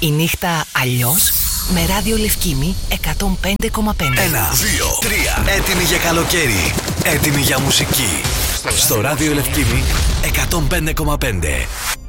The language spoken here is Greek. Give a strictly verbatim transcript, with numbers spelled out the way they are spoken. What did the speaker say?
Η νύχτα αλλιώς με ράδιο Λευκήμη εκατόν πέντε κόμμα πέντε. Ένα, δύο, τρία. Έτοιμοι για καλοκαίρι. Έτοιμοι για μουσική. Στο ράδιο Λευκήμη εκατόν πέντε κόμμα πέντε.